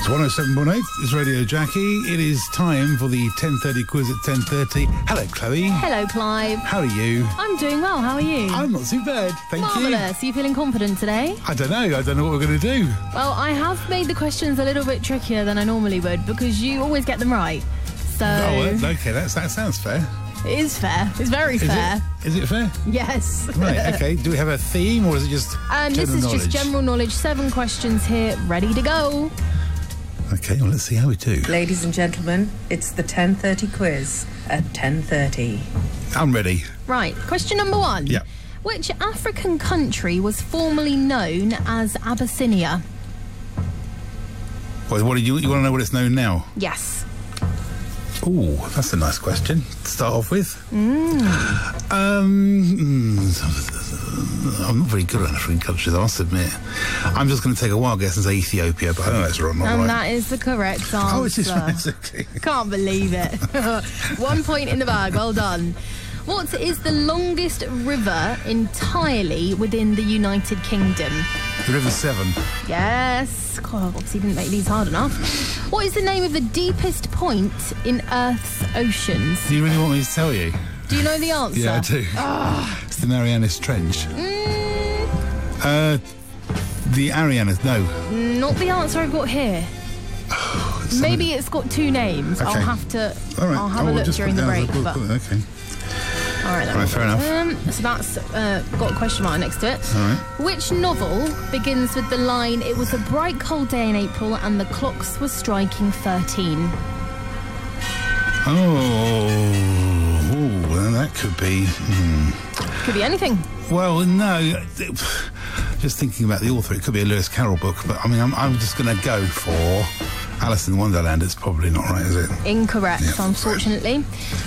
It's 107.8. It's Radio Jackie. It is time for the 10:30 quiz at 10:30. Hello, Chloe. Hello, Clive. How are you? I'm doing well. How are you? I'm not too bad, thank Marvellous. Are you feeling confident today? I don't know what we're going to do. Well, I have made the questions a little bit trickier than I normally would because you always get them right. So... Oh, okay, that sounds fair. It is fair. It's very fair. Is it fair? Yes. Right, okay. Do we have a theme or is it just This is knowledge? just general knowledge. 7 questions here, ready to go. Okay, well, let's see how we do. Ladies and gentlemen, it's the 10:30 quiz at 10:30. I'm ready. Right, question number 1. Yeah. Which African country was formerly known as Abyssinia? Well, what do you want to know what it's known now? Yes. Ooh, that's a nice question to start off with. I'm not very good at African countries, I must admit. I'm just going to take a wild guess and say Ethiopia, but I know that's wrong. And that is the correct answer. Oh, it is right. Okay. Can't believe it. 1 point in the bag. Well done. What is the longest river entirely within the United Kingdom? The River Severn. Yes. God, obviously didn't make these hard enough. What is the name of the deepest point in Earth's oceans? Do you really want me to tell you? Do you know the answer? Yeah, I do. It's the Marianas Trench. The Arianas, no. Not the answer I've got here. Maybe it's got 2 names. Okay. I'll have to. All right. I'll have a look just during put the it down break. as a book. But... Okay. All right, then. Right, fair enough. So that's got a question mark next to it. All right. Which novel begins with the line, "It was a bright cold day in April and the clocks were striking 13"? Well, that could be... Could be anything. Well, no. Just thinking about the author, it could be a Lewis Carroll book, but I mean, I'm just going to go for Alice in Wonderland. It's probably not right, is it? Incorrect, Yeah, unfortunately.